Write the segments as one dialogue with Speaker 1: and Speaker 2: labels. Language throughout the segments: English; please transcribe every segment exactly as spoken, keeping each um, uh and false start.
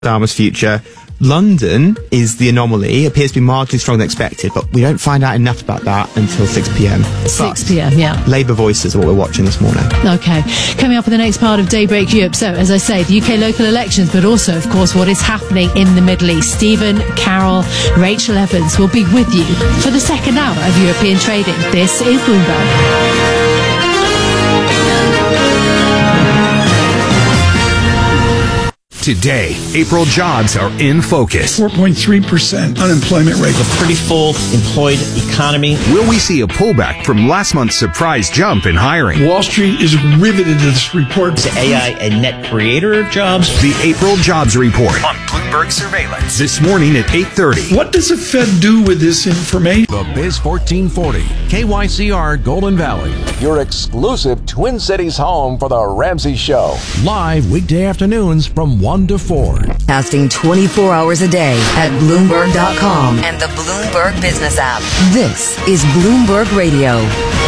Speaker 1: Starmer's future. London is the anomaly. It appears to be marginally stronger than expected, but we don't find out enough about that until six p.m.
Speaker 2: six p.m, yeah.
Speaker 1: Labour voices are what we're watching this morning.
Speaker 2: Okay. Coming up in the next part of Daybreak Europe. So, as I say, the U K local elections, but also, of course, what is happening in the Middle East. Stephen, Carol, Rachel Evans will be with you for the second hour of European trading. This is Bloomberg.
Speaker 3: Today, April jobs are in focus.
Speaker 4: four point three percent unemployment rate.
Speaker 5: A pretty full employed economy.
Speaker 3: Will we see a pullback from last month's surprise jump in hiring?
Speaker 4: Wall Street is riveted to this report.
Speaker 5: Is A I a net creator of jobs?
Speaker 3: The April Jobs Report on Bloomberg Surveillance this morning at eight thirty.
Speaker 4: What does the Fed do with this information?
Speaker 6: The Biz fourteen forty, K Y C R Golden Valley.
Speaker 7: Your exclusive Twin Cities home for the Ramsey Show.
Speaker 6: Live weekday afternoons from one to four.
Speaker 8: Casting twenty-four hours a day at Bloomberg dot com and the Bloomberg Business app. This is Bloomberg Radio.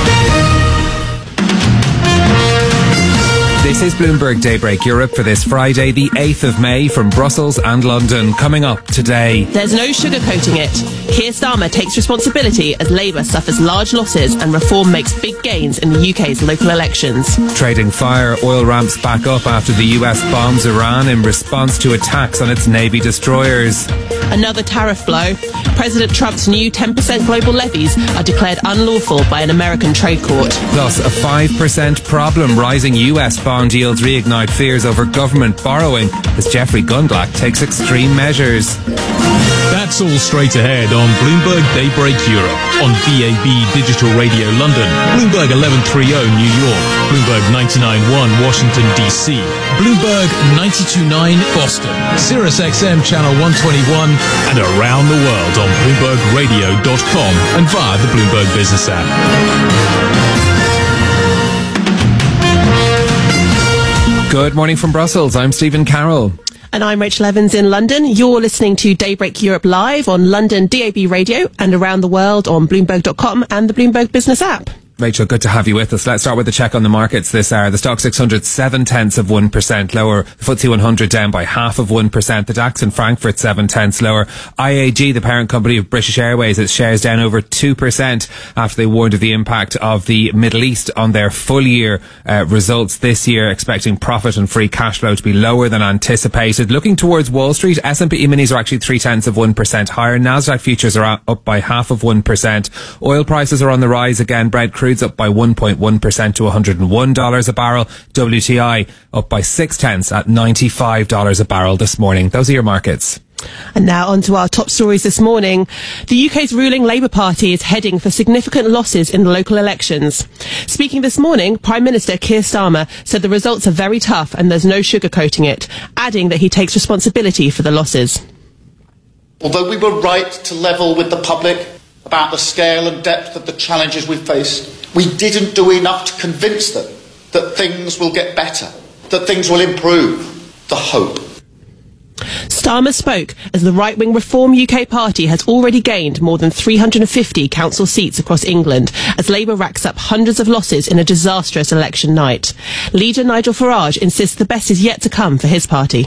Speaker 9: This is Bloomberg Daybreak Europe for this Friday, the eighth of May, from Brussels and London. Coming up today.
Speaker 10: There's no sugarcoating it. Keir Starmer takes responsibility as Labour suffers large losses and Reform makes big gains in the U K's local elections.
Speaker 9: Trading fire, oil ramps back up after the U S bombs Iran in response to attacks on its Navy destroyers.
Speaker 10: Another tariff blow. President Trump's new ten percent global levies are declared unlawful by an American trade court.
Speaker 9: Plus, a five percent problem. Rising U S bond yields reignite fears over government borrowing as Jeffrey Gundlach takes extreme measures.
Speaker 11: That's all straight ahead on Bloomberg Daybreak Europe, on B A B Digital Radio London, Bloomberg eleven thirty New York, Bloomberg ninety-nine point one Washington D C, Bloomberg ninety-two point nine Boston, Sirius X M Channel one twenty-one, and around the world on Bloomberg Radio dot com and via the Bloomberg Business app.
Speaker 9: Good morning from Brussels. I'm Stephen Carroll.
Speaker 10: And I'm Rachel Evans in London. You're listening to Daybreak Europe live on London D A B Radio and around the world on Bloomberg dot com and the Bloomberg Business app.
Speaker 9: Rachel, good to have you with us. Let's start with the check on the markets this hour. The Stock six hundred, seven tenths of one percent lower. The F T S E one hundred down by half of one percent. The DAX in Frankfurt, seven tenths lower. I A G, the parent company of British Airways, its shares down over two percent after they warned of the impact of the Middle East on their full year uh, results this year, expecting profit and free cash flow to be lower than anticipated. Looking towards Wall Street, S and P E-minis are actually three tenths of one percent higher. Nasdaq futures are up by half of one percent. Oil prices are on the rise again. Brent crude's up by one point one percent to one hundred one dollars a barrel. W T I up by six tenths at ninety-five dollars a barrel this morning. Those are your markets.
Speaker 10: And now on to our top stories this morning. The U K's ruling Labour Party is heading for significant losses in the local elections. Speaking this morning, Prime Minister Keir Starmer said the results are very tough and there's no sugarcoating it, adding that he takes responsibility for the losses.
Speaker 12: Although we were right to level with the public about the scale and depth of the challenges we face, we didn't do enough to convince them that things will get better, that things will improve. The hope.
Speaker 10: Starmer spoke as the right-wing Reform U K party has already gained more than three hundred fifty council seats across England as Labour racks up hundreds of losses in a disastrous election night. Leader Nigel Farage insists the best is yet to come for his party.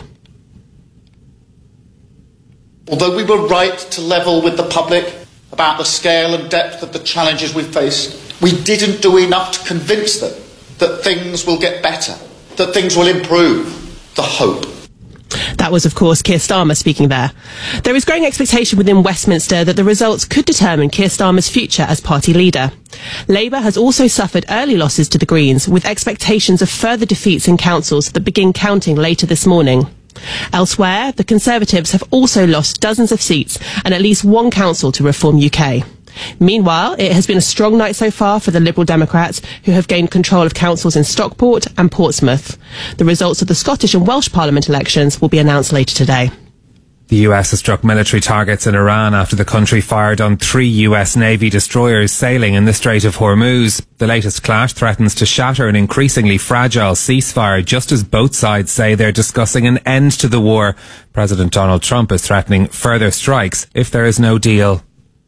Speaker 12: Although we were right to level with the public about the scale and depth of the challenges we faced, we didn't do enough to convince them that things will get better, that things will improve. The hope.
Speaker 10: That was, of course, Keir Starmer speaking there. There is growing expectation within Westminster that the results could determine Keir Starmer's future as party leader. Labour has also suffered early losses to the Greens, with expectations of further defeats in councils that begin counting later this morning. Elsewhere, the Conservatives have also lost dozens of seats and at least one council to Reform U K. Meanwhile, it has been a strong night so far for the Liberal Democrats, who have gained control of councils in Stockport and Portsmouth. The results of the Scottish and Welsh Parliament elections will be announced later today.
Speaker 9: The U S has struck military targets in Iran after the country fired on three U S Navy destroyers sailing in the Strait of Hormuz. The latest clash threatens to shatter an increasingly fragile ceasefire just as both sides say they're discussing an end to the war. President Donald Trump is threatening further strikes if there is no deal.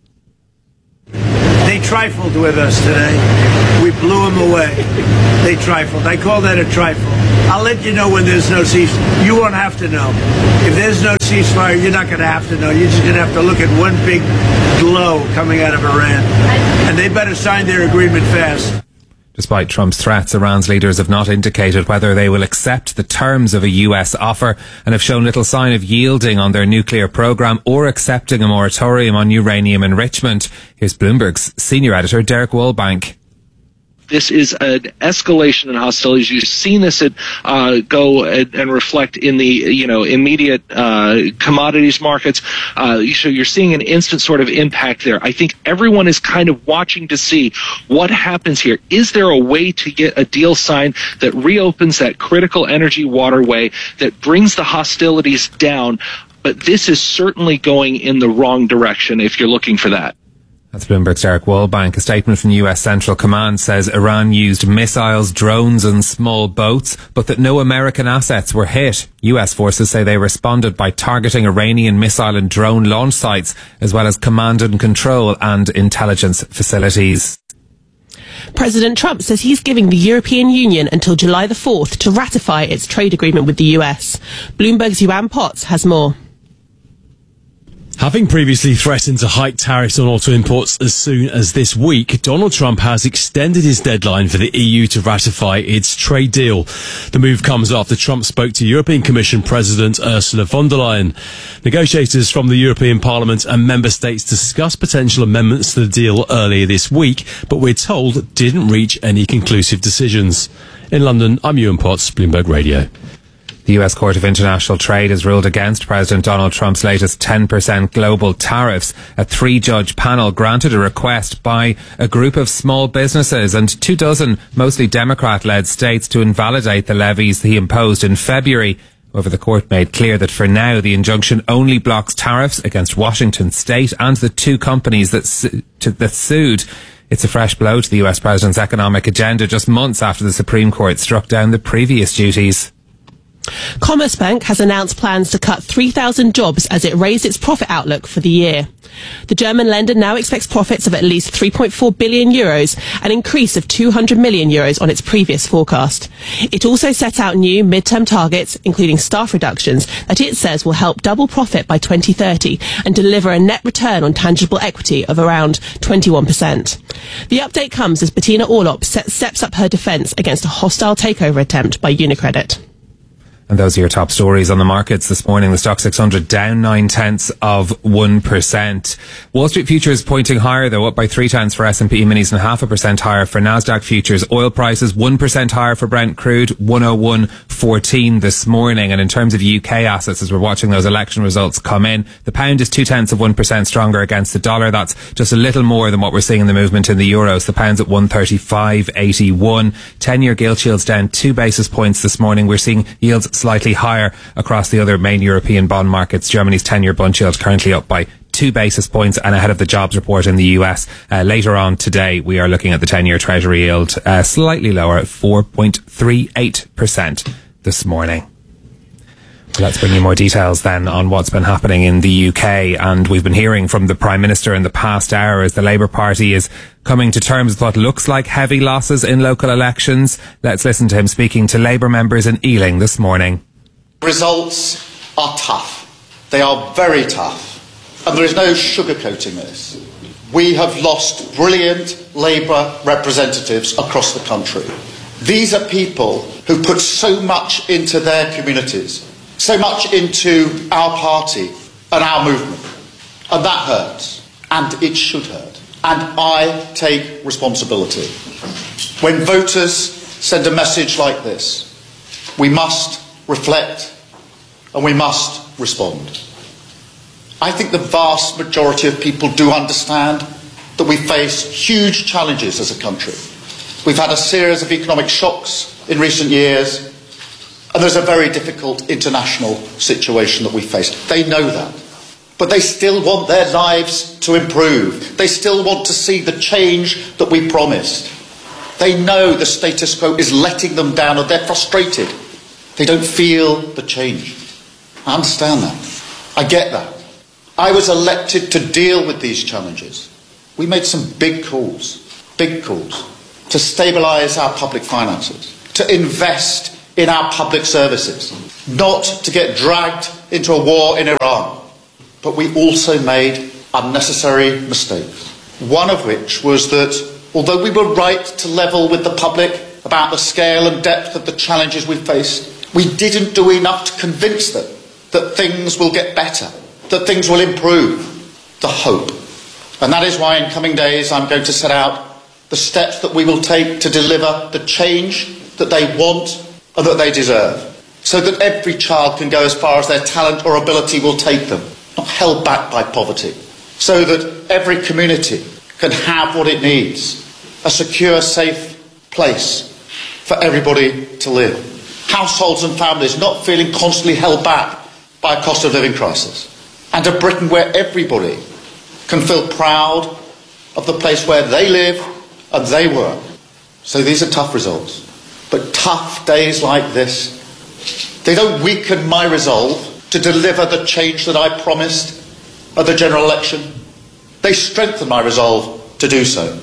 Speaker 13: They trifled with us today. We blew them away. They trifled. I call that a trifle. I'll let you know when there's no ceasefire. You won't have to know. If there's no ceasefire, you're not going to have to know. You're just going to have to look at one big glow coming out of Iran. And they better sign their agreement fast.
Speaker 9: Despite Trump's threats, Iran's leaders have not indicated whether they will accept the terms of a U S offer and have shown little sign of yielding on their nuclear program or accepting a moratorium on uranium enrichment. Here's Bloomberg's senior editor, Derek Wallbank.
Speaker 14: This is an escalation in hostilities. You've seen this uh, go and, and reflect in the you know immediate uh, commodities markets. Uh, so you're seeing an instant sort of impact there. I think everyone is kind of watching to see what happens here. Is there a way to get a deal signed that reopens that critical energy waterway, that brings the hostilities down? But this is certainly going in the wrong direction if you're looking for that.
Speaker 9: That's Bloomberg's Derek Wallbank. A statement from the U S Central Command says Iran used missiles, drones and small boats, but that no American assets were hit. U S forces say they responded by targeting Iranian missile and drone launch sites, as well as command and control and intelligence facilities.
Speaker 10: President Trump says he's giving the European Union until July the fourth to ratify its trade agreement with the U S. Bloomberg's Yuan Potts has more.
Speaker 15: Having previously threatened to hike tariffs on auto imports as soon as this week, Donald Trump has extended his deadline for the E U to ratify its trade deal. The move comes after Trump spoke to European Commission President Ursula von der Leyen. Negotiators from the European Parliament and member states discussed potential amendments to the deal earlier this week, but we're told didn't reach any conclusive decisions. In London, I'm Ewan Potts, Bloomberg Radio.
Speaker 9: The U S Court of International Trade has ruled against President Donald Trump's latest ten percent global tariffs. A three-judge panel granted a request by a group of small businesses and two dozen mostly Democrat-led states to invalidate the levies he imposed in February. However, the court made clear that for now the injunction only blocks tariffs against Washington State and the two companies that, su- to, that sued. It's a fresh blow to the U S president's economic agenda just months after the Supreme Court struck down the previous duties.
Speaker 10: Commerzbank has announced plans to cut three thousand jobs as it raised its profit outlook for the year. The German lender now expects profits of at least three point four billion euros, an increase of two hundred million euros on its previous forecast. It also set out new midterm targets, including staff reductions, that it says will help double profit by twenty thirty and deliver a net return on tangible equity of around twenty-one percent. The update comes as Bettina Orlop steps up her defence against a hostile takeover attempt by UniCredit.
Speaker 9: And those are your top stories on the markets this morning. The Stock six hundred down nine tenths of one percent. Wall Street futures pointing higher, though, up by three tenths for S and P minis and half a percent higher for Nasdaq futures. Oil prices one percent higher for Brent crude, one oh one fourteen this morning. And in terms of U K assets, as we're watching those election results come in, the pound is two tenths of one percent stronger against the dollar. That's just a little more than what we're seeing in the movement in the euros. The pound's at one thirty-five eighty-one. ten-year gilt yields down two basis points this morning. We're seeing yields slightly higher across the other main European bond markets. Germany's ten-year bond yield currently up by two basis points and ahead of the jobs report in the U S. Uh, later on today, we are looking at the ten-year Treasury yield uh, slightly lower at four point three eight percent this morning. Let's bring you more details then on what's been happening in the U K. And we've been hearing from the Prime Minister in the past hour as the Labour Party is coming to terms with what looks like heavy losses in local elections. Let's listen to him speaking to Labour members in Ealing this morning.
Speaker 12: Results are tough. They are very tough. And there is no sugarcoating this. We have lost brilliant Labour representatives across the country. These are people who put so much into their communities, so much into our party and our movement. And that hurts. And it should hurt. And I take responsibility. When voters send a message like this, we must reflect and we must respond. I think the vast majority of people do understand that we face huge challenges as a country. We've had a series of economic shocks in recent years, and there's a very difficult international situation that we face. They know that. But they still want their lives to improve. They still want to see the change that we promised. They know the status quo is letting them down and they're frustrated. They don't feel the change. I understand that. I get that. I was elected to deal with these challenges. We made some big calls, big calls, to stabilise our public finances, to invest in our public services, not to get dragged into a war in Iran. But we also made unnecessary mistakes. One of which was that although we were right to level with the public about the scale and depth of the challenges we faced, we didn't do enough to convince them that things will get better, that things will improve. The hope. And that is why in coming days I'm going to set out the steps that we will take to deliver the change that they want and that they deserve, so that every child can go as far as their talent or ability will take them, not held back by poverty, so that every community can have what it needs, a secure, safe place for everybody to live. Households and families not feeling constantly held back by a cost of living crisis. And a Britain where everybody can feel proud of the place where they live and they work. So these are tough results. But tough days like this, they don't weaken my resolve to deliver the change that I promised at the general election. They strengthen my resolve to do so.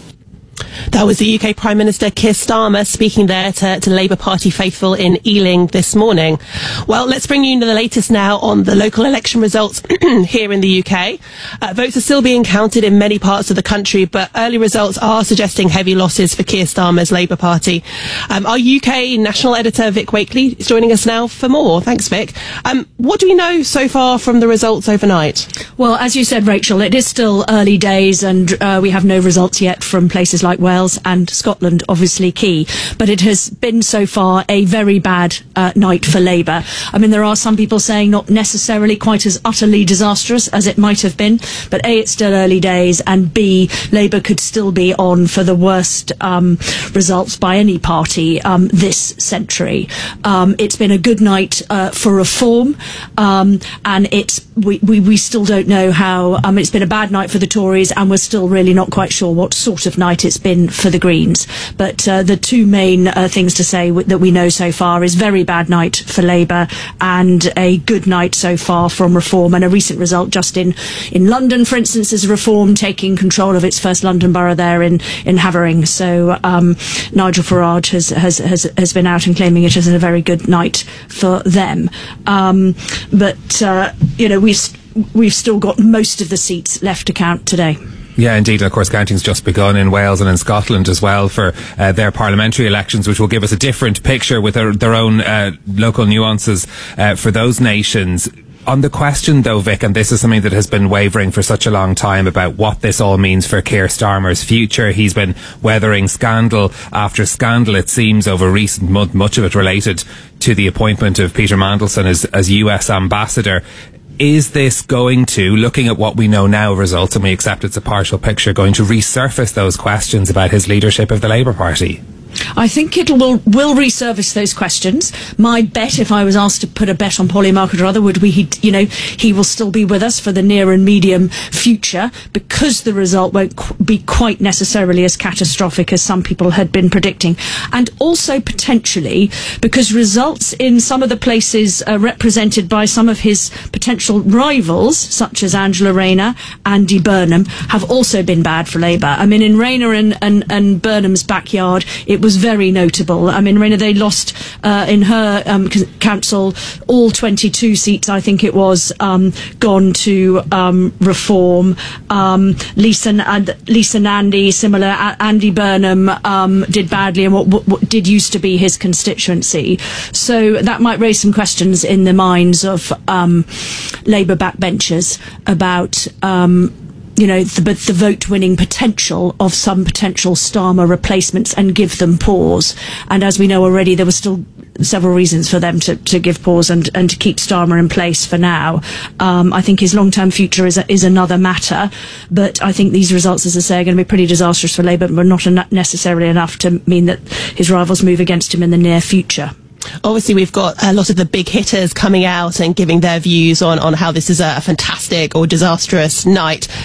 Speaker 10: That was the U K Prime Minister Keir Starmer speaking there to, to Labour Party faithful in Ealing this morning. Well, let's bring you the latest now on the local election results here in the U K. Uh, votes are still being counted in many parts of the country, but early results are suggesting heavy losses for Keir Starmer's Labour Party. Um, our U K national editor Vic Wakely is joining us now for more. Thanks, Vic. Um, what do we know so far from the results overnight?
Speaker 2: Well, as you said, Rachel, it is still early days and uh, we have no results yet from places like Wales and Scotland, obviously key, but it has been so far a very bad uh, night for Labour. I mean, there are some people saying not necessarily quite as utterly disastrous as it might have been, but A, it's still early days, and B, Labour could still be on for the worst um, results by any party um, this century. Um, it's been a good night uh, for reform, um, and it's we, we, we still don't know how. Um, it's been a bad night for the Tories, and we're still really not quite sure what sort of night it's been for the Greens. But uh, the two main uh, things to say w- that we know so far is very bad night for Labour and a good night so far from Reform. And a recent result just in, in London, for instance, is Reform taking control of its first London borough there in, in Havering. So um, Nigel Farage has, has, has, has been out and claiming it as a very good night for them. Um, but, uh, you know, we've, we've still got most of the seats left to count today.
Speaker 9: Yeah, indeed. And of course, counting's just begun in Wales and in Scotland as well for uh, their parliamentary elections, which will give us a different picture with their, their own uh, local nuances uh, for those nations. On the question, though, Vic, and this is something that has been wavering for such a long time about what this all means for Keir Starmer's future. He's been weathering scandal after scandal, it seems, over recent months, much of it related to the appointment of Peter Mandelson as, as U S ambassador. Is this going to, looking at what we know now results, and we accept it's a partial picture, going to resurface those questions about his leadership of the Labour Party?
Speaker 2: I think it will will resurface those questions. My bet, if I was asked to put a bet on Polly Market or other, would be he, you know, he will still be with us for the near and medium future because the result won't qu- be quite necessarily as catastrophic as some people had been predicting, and also potentially because results in some of the places uh, represented by some of his potential rivals, such as Angela Rayner, Andy Burnham, have also been bad for Labour. I mean, in Rayner and, and, and Burnham's backyard, it was very notable. I mean, Rayner, they lost uh, in her um, c- council all twenty-two seats, I think it was, um, gone to um, Reform. Um, Lisa, and Lisa Nandy, similar. A- Andy Burnham um, did badly in what, what, what did used to be his constituency. So that might raise some questions in the minds of um, Labour backbenchers about Um, you know, the, the vote-winning potential of some potential Starmer replacements and give them pause. And as we know already, there were still several reasons for them to, to give pause and, and to keep Starmer in place for now. Um, I think his long-term future is a, is another matter, but I think these results, as I say, are going to be pretty disastrous for Labour, but not en- necessarily enough to mean that his rivals move against him in the near future.
Speaker 10: Obviously, we've got a lot of the big hitters coming out and giving their views on, on how this is a fantastic or disastrous night.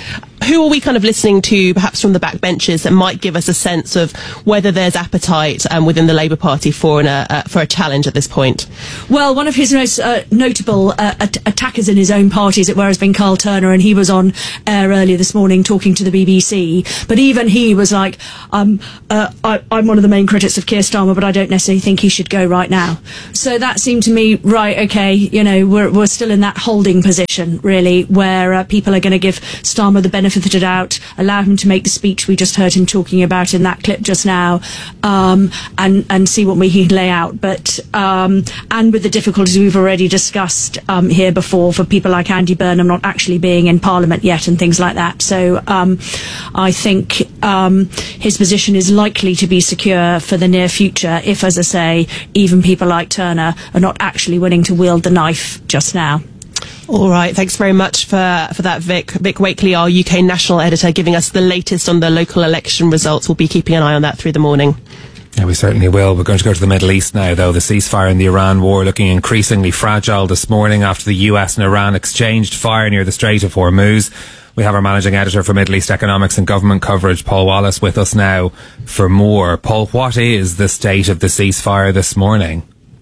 Speaker 10: who are we kind of listening to, perhaps from the backbenches, that might give us a sense of whether there's appetite um, within the Labour Party for an, uh, uh, for a challenge at this point?
Speaker 16: Well, one of his most uh, notable uh, at- attackers in his own party, as it were, has been Carl Turner, and he was on air earlier this morning talking to the B B C. But even he was like, um, uh, I- I'm one of the main critics of Keir Starmer, but I don't necessarily think he should go right now. So that seemed to me, right, okay, you know, we're, we're still in that holding position, really, where uh, people are going to give Starmer the benefit of the doubt, allow him to make the speech we just heard him talking about in that clip just now, um, and, and see what we can lay out. But, um, and with the difficulties we've already discussed um, here before for people like Andy Burnham not actually being in Parliament yet and things like that. So um, I think um, his position is likely to be secure for the near future if, as I say, even people like Turner are not actually willing to wield the knife just now.
Speaker 10: All right, thanks very much for, for that, Vic. Vic Wakely, our U K national editor, giving us the latest on the local election results. We'll be keeping an eye on that through the morning.
Speaker 9: Yeah, we certainly will. We're going to go to the Middle East now, though. The ceasefire in the Iran war looking increasingly fragile this morning after the U S and Iran exchanged fire near the Strait of Hormuz. We have our managing editor for Middle East economics and government coverage, Paul Wallace, with us now for more. Paul, what is the state of the ceasefire this morning?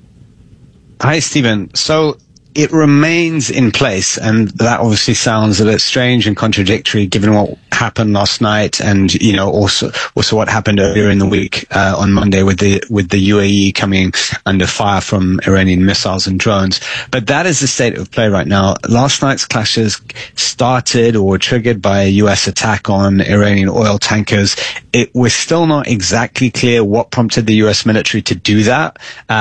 Speaker 17: Hi, Stephen. So it remains in place, and that obviously sounds a bit strange and contradictory given what happened last night, and you know also also what happened earlier in the week uh, on Monday with the with the U A E coming under fire from Iranian missiles and drones. But that is the state of play right now. Last night's clashes started or were triggered by a U S attack on Iranian oil tankers. It was still not exactly clear what prompted the U S military to do that.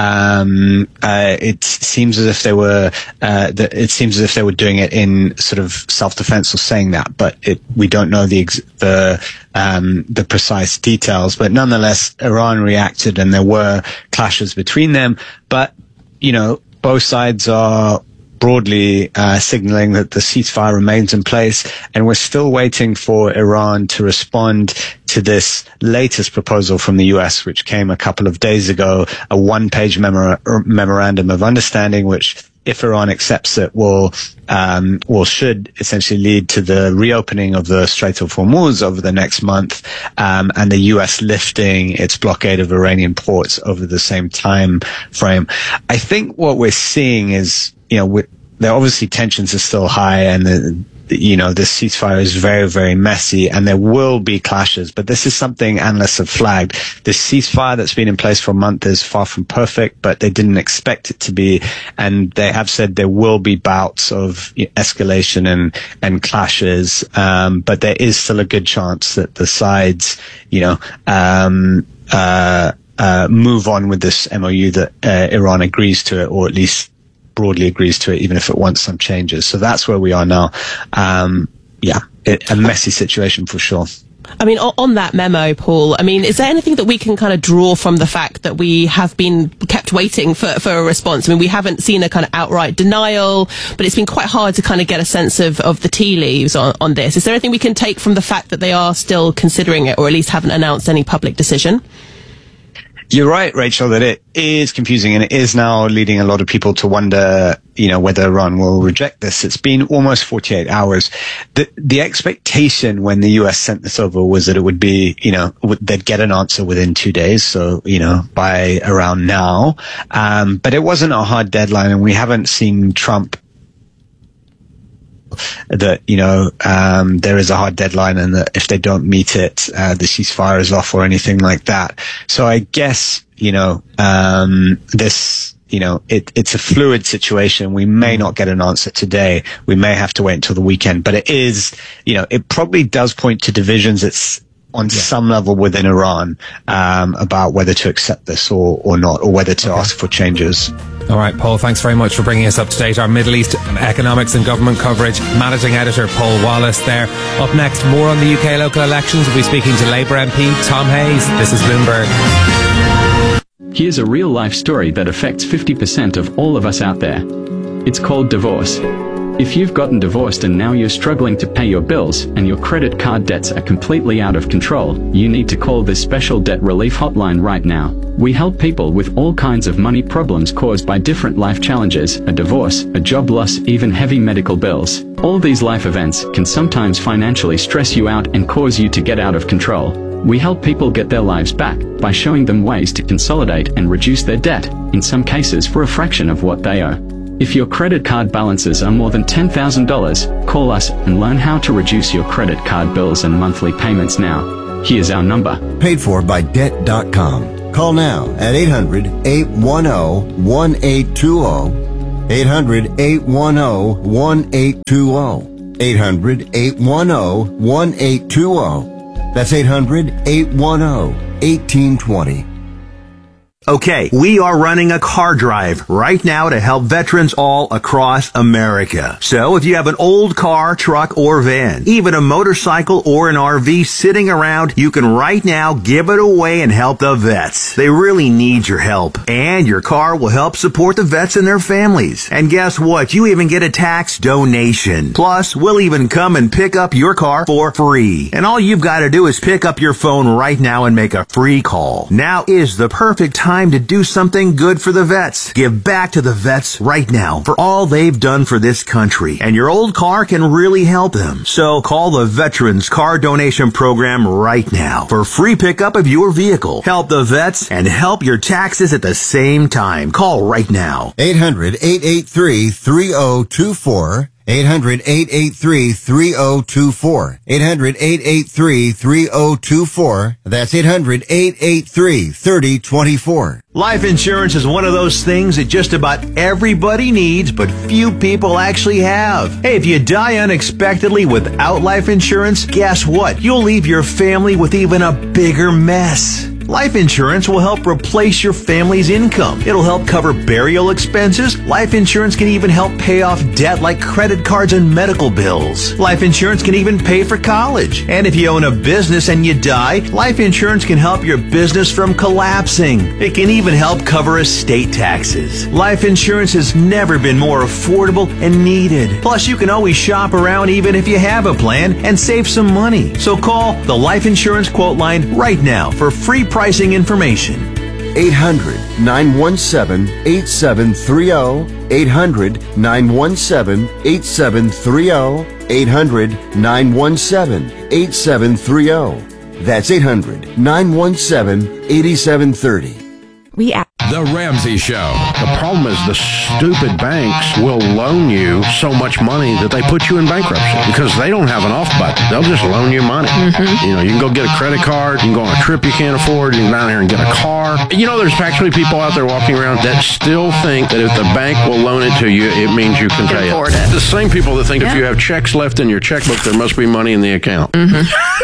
Speaker 17: Um, uh, it seems as if they were uh, the, it seems as if they were doing it in sort of self-defense or saying that, but it, we don't know the ex- the um, the precise details. But nonetheless, Iran reacted, and there were clashes between them. But you know, both sides are broadly uh, signaling that the ceasefire remains in place, and we're still waiting for Iran to respond to this latest proposal from the U S, which came a couple of days ago, a one-page memor- memorandum of understanding, which, if Iran accepts it, will um, will should essentially lead to the reopening of the Strait of Hormuz over the next month, um, and the U S lifting its blockade of Iranian ports over the same time frame. I think what we're seeing is, you know, we, there obviously tensions are still high, and the, you know, this ceasefire is very, very messy, and there will be clashes. But this is something analysts have flagged. This ceasefire that's been in place for a month is far from perfect, but they didn't expect it to be. And they have said there will be bouts of escalation and, and clashes. Um, but there is still a good chance that the sides, you know, um, uh, uh, move on with this M O U, that uh, Iran agrees to it, or at least broadly agrees to it, even if it wants some changes. So that's where we are now. Um, yeah, it, a messy situation for sure.
Speaker 10: I mean, on, on that memo, Paul, I mean, is there anything that we can kind of draw from the fact that we have been kept waiting for, for a response? I mean, we haven't seen a kind of outright denial, but it's been quite hard to kind of get a sense of, of the tea leaves on, on this. Is there anything we can take from the fact that they are still considering it, or at least haven't announced any public decision?
Speaker 17: You're right, Rachel, that it is confusing, and it is now leading a lot of people to wonder, you know, whether Iran will reject this. It's been almost forty-eight hours. The, the expectation when the U S sent this over was that it would be, you know, they'd get an answer within two days. So, you know, by around now. Um, but it wasn't a hard deadline, and we haven't seen Trump that, you know, um, there is a hard deadline, and that if they don't meet it, uh, the ceasefire is off or anything like that. So I guess, you know, um, this, you know, it, it's a fluid situation. We may not get an answer today. We may have to wait until the weekend, but it is, you know, it probably does point to divisions. It's on yeah. some level within Iran, um, about whether to accept this or, or not, or whether to okay. ask for changes.
Speaker 9: All right, Paul, thanks very much for bringing us up to date. Our Middle East economics and government coverage, managing editor Paul Wallace there. Up next, more on the U K local elections. We'll be speaking to Labour M P Tom Hayes. This is Bloomberg.
Speaker 18: Here's a real-life story that affects fifty percent of all of us out there. It's called divorce. If you've gotten divorced and now you're struggling to pay your bills and your credit card debts are completely out of control, you need to call this special debt relief hotline right now. We help people with all kinds of money problems caused by different life challenges, a divorce, a job loss, even heavy medical bills. All these life events can sometimes financially stress you out and cause you to get out of control. We help people get their lives back by showing them ways to consolidate and reduce their debt, in some cases for a fraction of what they owe. If your credit card balances are more than ten thousand dollars, call us and learn how to reduce your credit card bills and monthly payments now. Here's our number.
Speaker 19: Paid for by debt dot com. Call now at eight hundred, eight one zero, one eight two zero. eight hundred, eight one zero, one eight two zero. eight hundred, eight one zero, one eight two zero. That's eight hundred, eight one zero, one eight two zero.
Speaker 20: Okay, we are running a car drive right now to help veterans all across America. So if you have an old car, truck, or van, even a motorcycle or an R V sitting around, you can right now give it away and help the vets. They really need your help. And your car will help support the vets and their families. And guess what? You even get a tax donation. Plus, we'll even come and pick up your car for free. And all you've got to do is pick up your phone right now and make a free call. Now is the perfect time to do something good for the vets. Give back to the vets right now for all they've done for this country. And your old car can really help them. So call the Veterans Car Donation Program right now for free pickup of your vehicle. Help the vets and help your taxes at the same time. Call right now.
Speaker 19: eight hundred, eight eight three, three zero two four. eight hundred, eight eight three, three zero two four. eight hundred, eight eight three, three zero two four. That's eight hundred, eight eight three, three zero two four.
Speaker 20: Life insurance is one of those things that just about everybody needs, but few people actually have. Hey, if you die unexpectedly without life insurance, guess what? You'll leave your family with even a bigger mess. Life insurance will help replace your family's income. It'll help cover burial expenses. Life insurance can even help pay off debt like credit cards and medical bills. Life insurance can even pay for college. And if you own a business and you die, life insurance can help your business from collapsing. It can even help cover estate taxes. Life insurance has never been more affordable and needed. Plus, you can always shop around even if you have a plan and save some money. So call the Life Insurance Quote Line right now for free pricing information.
Speaker 19: eight hundred, nine one seven, eight seven three zero. eight hundred, nine one seven, eight seven three zero. eight hundred, nine one seven, eight seven three zero. That's eight hundred, nine one seven, eight seven three zero.
Speaker 21: We a-
Speaker 6: The Ramsey Show.
Speaker 22: The problem is the stupid banks will loan you so much money that they put you in bankruptcy because they don't have an off button. They'll just loan you money. Mm-hmm. You know, you can go get a credit card, you can go on a trip you can't afford, you can go down here and get a car. You know, there's actually people out there walking around that still think that if the bank will loan it to you, it means you can pay it. it. The same people that think yeah. if you have checks left in your checkbook, there must be money in the account. Mm-hmm.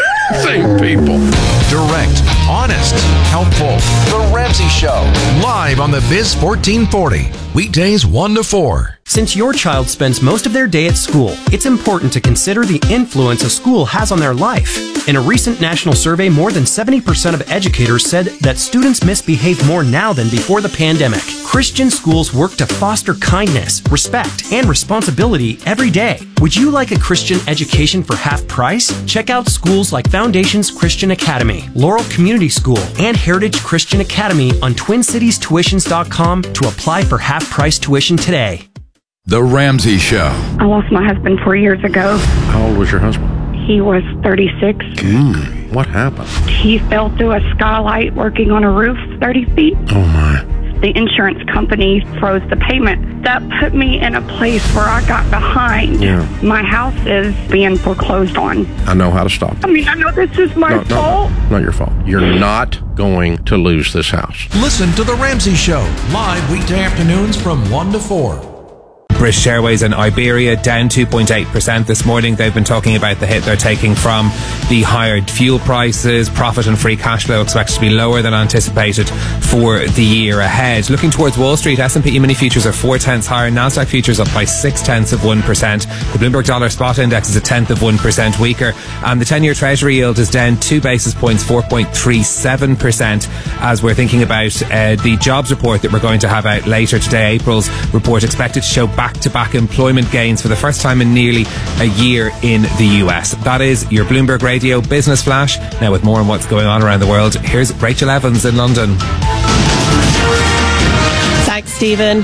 Speaker 22: Same people.
Speaker 6: Direct, honest, helpful.
Speaker 3: The Ramsey Show.
Speaker 6: Live on the Biz fourteen forty. Weekdays one to four.
Speaker 23: Since your child spends most of their day at school, it's important to consider the influence a school has on their life. In a recent national survey, more than seventy percent of educators said that students misbehave more now than before the pandemic. Christian schools work to foster kindness, respect, and responsibility every day. Would you like a Christian education for half price? Check out schools like Foundations Christian Academy, Laurel Community School, and Heritage Christian Academy on twin cities tuitions dot com to apply for half price tuition today.
Speaker 6: The Ramsey Show.
Speaker 24: I lost my husband four years ago.
Speaker 22: How old was your husband?
Speaker 24: He was thirty-six.
Speaker 22: Mm, what happened?
Speaker 24: He fell through a skylight working on a roof thirty feet.
Speaker 22: Oh, my.
Speaker 24: The insurance company froze the payment. That put me in a place where I got behind.
Speaker 22: Yeah.
Speaker 24: My house is being foreclosed on.
Speaker 22: I know how to stop it.
Speaker 24: I mean, I know this is my
Speaker 22: no,
Speaker 24: fault.
Speaker 22: No, not your fault. You're not going to lose this house.
Speaker 6: Listen to The Ramsey Show, live weekday afternoons from one to four.
Speaker 9: British Airways and Iberia down two point eight percent this morning. They've been talking about the hit they're taking from the higher fuel prices. Profit and free cash flow expected to be lower than anticipated for the year ahead. Looking towards Wall Street, S and P mini futures are four tenths higher. Nasdaq futures up by six tenths of one percent. The Bloomberg Dollar Spot Index is a tenth of one percent weaker. And the ten-year Treasury yield is down two basis points, four point three seven percent, as we're thinking about uh, the jobs report that we're going to have out later today. April's report expected to show back back-to-back employment gains for the first time in nearly a year in the U S. That is your Bloomberg Radio Business Flash. Now with more on what's going on around the world, here's Rachel Evans in London.
Speaker 10: Thanks, Stephen.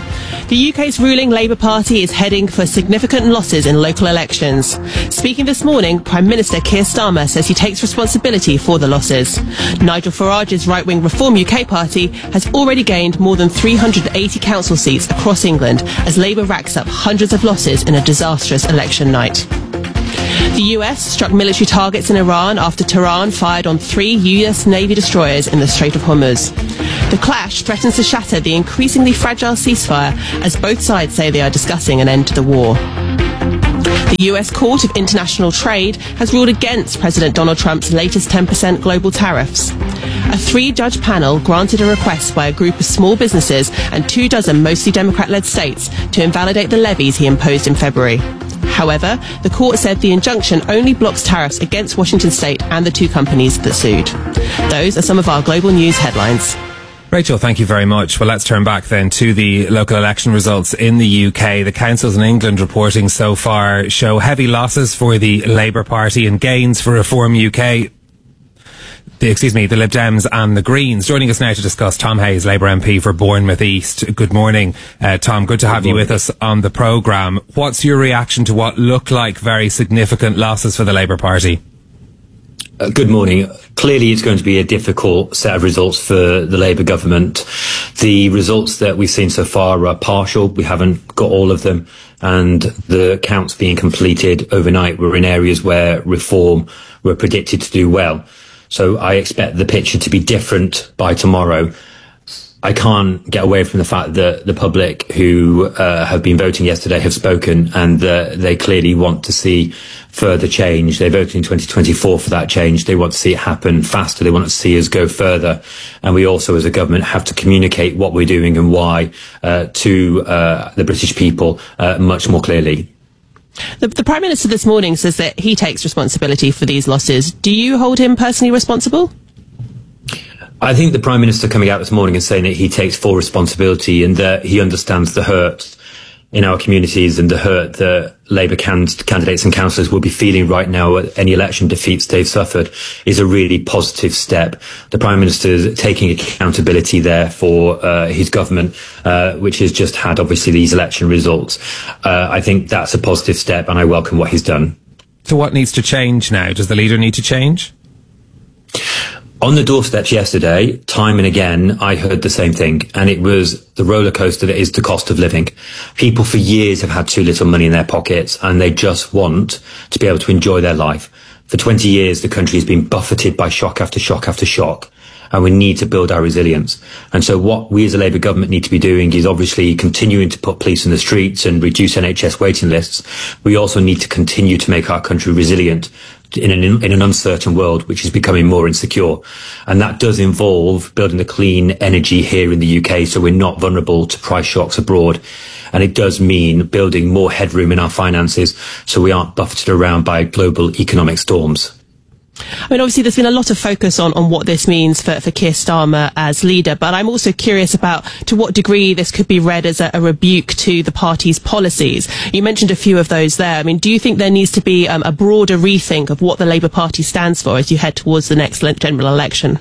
Speaker 10: The U K's ruling Labour Party is heading for significant losses in local elections. Speaking this morning, Prime Minister Keir Starmer says he takes responsibility for the losses. Nigel Farage's right-wing Reform U K party has already gained more than three hundred eighty council seats across England as Labour racks up hundreds of losses in a disastrous election night. The U S struck military targets in Iran after Tehran fired on three U S Navy destroyers in the Strait of Hormuz. The clash threatens to shatter the increasingly fragile ceasefire as both sides say they are discussing an end to the war. The U S Court of International Trade has ruled against President Donald Trump's latest ten percent global tariffs. A three-judge panel granted a request by a group of small businesses and two dozen mostly Democrat-led states to invalidate the levies he imposed in February. However, the court said the injunction only blocks tariffs against Washington State and the two companies that sued. Those are some of our global news headlines.
Speaker 9: Rachel, thank you very much. Well, let's turn back then to the local election results in the U K. The councils in England reporting so far show heavy losses for the Labour Party and gains for Reform U K. The, excuse me, the Lib Dems and the Greens. Joining us now to discuss, Tom Hayes, Labour M P for Bournemouth East. Good morning, uh, Tom. Good to have you with us on the programme. What's your reaction to what look like very significant losses for the Labour Party?
Speaker 1: Uh, good morning. Clearly, it's going to be a difficult set of results for the Labour government. The results that we've seen so far are partial. We haven't got all of them. And the counts being completed overnight were in areas where Reform were predicted to do well. So I expect the picture to be different by tomorrow. I can't get away from the fact that the public who uh, have been voting yesterday have spoken, and uh, they clearly want to see further change. They voted in twenty twenty-four for that change. They want to see it happen faster. They want to see us go further. And we also, as a government, have to communicate what we're doing and why uh, to uh, the British people uh, much more clearly.
Speaker 10: The, the Prime Minister this morning says that he takes responsibility for these losses. Do you hold him personally responsible?
Speaker 1: I think the Prime Minister coming out this morning and saying that he takes full responsibility and that he understands the hurt in our communities and the hurt that Labour can- candidates and councillors will be feeling right now at any election defeats they've suffered is a really positive step. The Prime Minister is taking accountability there for uh, his government, uh, which has just had obviously these election results. Uh, I think that's a positive step and I welcome what he's done.
Speaker 9: So what needs to change now? Does the leader need to change?
Speaker 1: On the doorsteps yesterday, time and again, I heard the same thing, and it was the roller coaster that is the cost of living. People for years have had too little money in their pockets, and they just want to be able to enjoy their life. For twenty years, the country has been buffeted by shock after shock after shock, and we need to build our resilience. And so what we as a Labour government need to be doing is obviously continuing to put police in the streets and reduce N H S waiting lists. We also need to continue to make our country resilient in an, in an uncertain world, which is becoming more insecure. And that does involve building the clean energy here in the U K so we're not vulnerable to price shocks abroad. And it does mean building more headroom in our finances so we aren't buffeted around by global economic storms.
Speaker 10: I mean, obviously, there's been a lot of focus on, on what this means for, for Keir Starmer as leader, but I'm also curious about to what degree this could be read as a, a rebuke to the party's policies. You mentioned a few of those there. I mean, do you think there needs to be um, a broader rethink of what the Labour Party stands for as you head towards the next general election?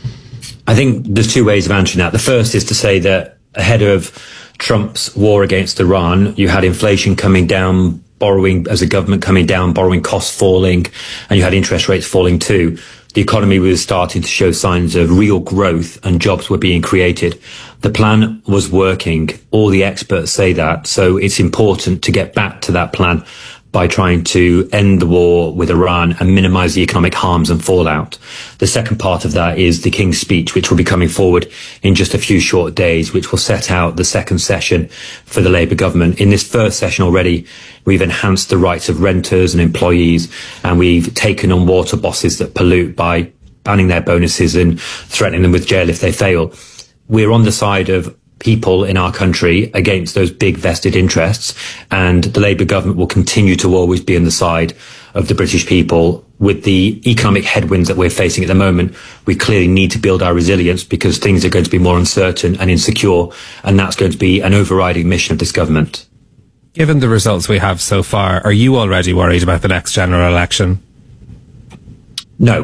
Speaker 1: I think there's two ways of answering that. The first is to say that ahead of Trump's war against Iran, you had inflation coming down, borrowing as a government coming down, borrowing costs falling, and you had interest rates falling too. The economy was starting to show signs of real growth and jobs were being created. The plan was working. All the experts say that. So it's important to get back to that plan by trying to end the war with Iran and minimise the economic harms and fallout. The second part of that is the King's speech, which will be coming forward in just a few short days, which will set out the second session for the Labour government. In this first session already, we've enhanced the rights of renters and employees, and we've taken on water bosses that pollute by banning their bonuses and threatening them with jail if they fail. We're on the side of people in our country against those big vested interests, and the Labour government will continue to always be on the side of the British people. With the economic headwinds that we're facing at the moment, we clearly need to build our resilience because things are going to be more uncertain and insecure, and that's going to be an overriding mission of this government.
Speaker 9: Given the results we have so far, are you already worried about the next general election?
Speaker 1: No.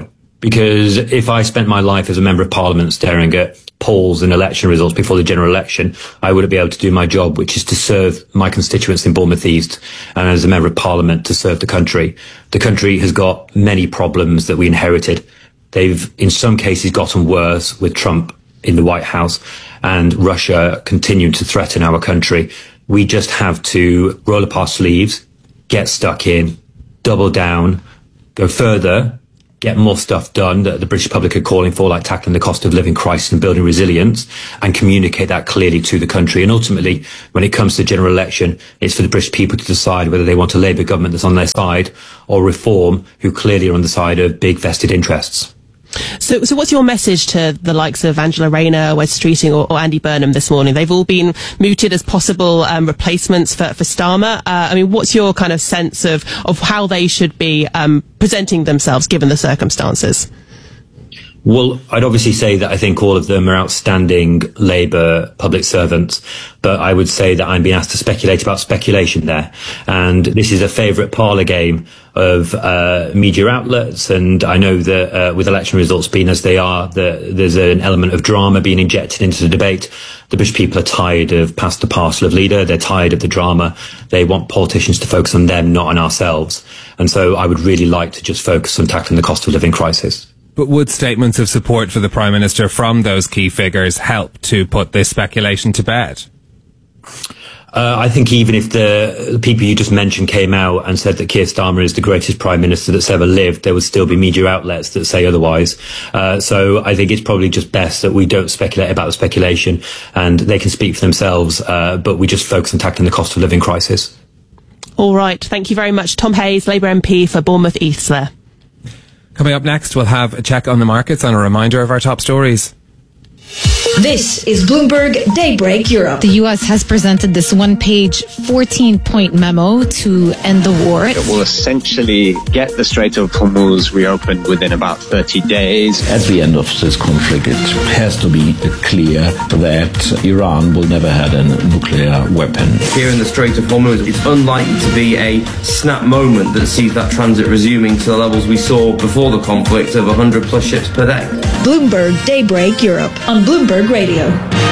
Speaker 1: Because if I spent my life as a member of parliament staring at polls and election results before the general election, I wouldn't be able to do my job, which is to serve my constituents in Bournemouth East, and as a member of parliament to serve the country. The country has got many problems that we inherited. They've, in some cases, gotten worse with Trump in the White House and Russia continuing to threaten our country. We just have to roll up our sleeves, get stuck in, double down, go further, get more stuff done that the British public are calling for, like tackling the cost of living crisis and building resilience, and communicate that clearly to the country. And ultimately, when it comes to the general election, it's for the British people to decide whether they want a Labour government that's on their side or Reform, who clearly are on the side of big vested interests.
Speaker 10: So, so what's your message to the likes of Angela Rayner, Wes Streeting or, or Andy Burnham this morning? They've all been mooted as possible um, replacements for, for Starmer. Uh, I mean, what's your kind of sense of, of how they should be um, presenting themselves given the circumstances?
Speaker 1: Well, I'd obviously say that I think all of them are outstanding Labour public servants, but I would say that I'm being asked to speculate about speculation there. And this is a favourite parlour game of uh, media outlets, and I know that uh, with election results being as they are, the, there's an element of drama being injected into the debate. The British people are tired of past the parcel of leader. They're tired of the drama. They want politicians to focus on them, not on ourselves. And so I would really like to just focus on tackling the cost of living crisis.
Speaker 9: But would statements of support for the Prime Minister from those key figures help to put this speculation to bed?
Speaker 1: Uh, I think even if the, the people you just mentioned came out and said that Keir Starmer is the greatest Prime Minister that's ever lived, there would still be media outlets that say otherwise. Uh, so I think it's probably just best that we don't speculate about the speculation, and they can speak for themselves, uh, but we just focus on tackling the cost of living crisis.
Speaker 10: All right. Thank you very much. Tom Hayes, Labour M P for Bournemouth East there.
Speaker 9: Coming up next, we'll have a check on the markets and a reminder of our top stories.
Speaker 4: This is Bloomberg Daybreak Europe.
Speaker 2: The U S has presented this one-page, fourteen-point memo to end the war.
Speaker 5: It will essentially get the Strait of Hormuz reopened within about thirty days.
Speaker 7: At the end of this conflict, it has to be clear that Iran will never have a nuclear weapon.
Speaker 21: Here in the Strait of Hormuz, it's unlikely to be a snap moment that sees that transit resuming to the levels we saw before the conflict of one hundred plus ships per day.
Speaker 4: Bloomberg Daybreak Europe on Bloomberg Radio.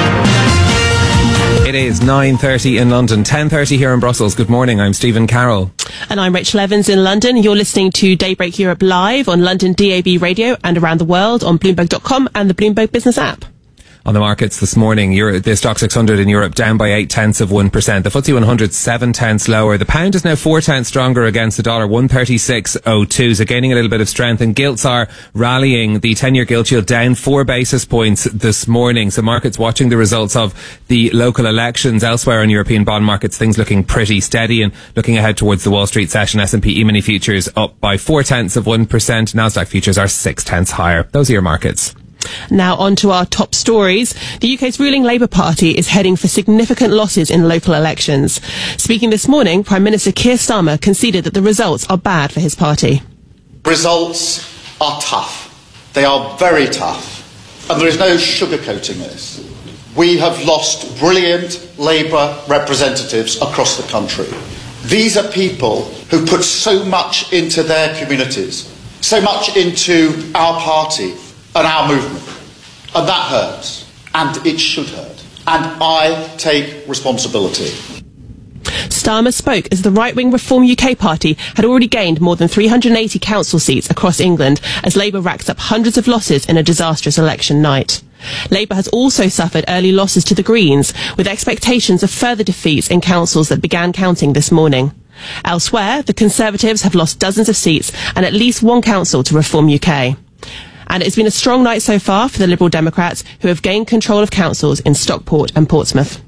Speaker 9: It is nine thirty in London, ten thirty here in Brussels. Good morning, I'm Stephen Carroll.
Speaker 10: And I'm Rachel Evans in London. You're listening to Daybreak Europe live on London D A B radio and around the world on Bloomberg dot com and the Bloomberg Business app.
Speaker 9: On the markets this morning, Euro, the Stock six hundred in Europe down by eight tenths of one percent. The F T S E one hundred seven tenths lower. The pound is now four tenths stronger against the dollar, one thirty-six oh two. So gaining a little bit of strength, and gilts are rallying. The ten-year gilt yield down four basis points this morning. So markets watching the results of the local elections. Elsewhere in European bond markets, things looking pretty steady, and looking ahead towards the Wall Street session, S and P E-mini futures up by four tenths of one percent. Nasdaq futures are six tenths higher. Those are your markets.
Speaker 10: Now on to our top stories. The U K's ruling Labour Party is heading for significant losses in local elections. Speaking this morning, Prime Minister Keir Starmer conceded that the results are bad for his party.
Speaker 12: Results are tough. They are very tough. And there is no sugarcoating this. We have lost brilliant Labour representatives across the country. These are people who put so much into their communities, so much into our party and our movement, and that hurts, and it should hurt, and I take responsibility.
Speaker 10: Starmer spoke as the right-wing Reform U K party had already gained more than three hundred eighty council seats across England as Labour racks up hundreds of losses in a disastrous election night. Labour has also suffered early losses to the Greens, with expectations of further defeats in councils that began counting this morning. Elsewhere, the Conservatives have lost dozens of seats and at least one council to Reform U K. And it's been a strong night so far for the Liberal Democrats, who have gained control of councils in Stockport and Portsmouth.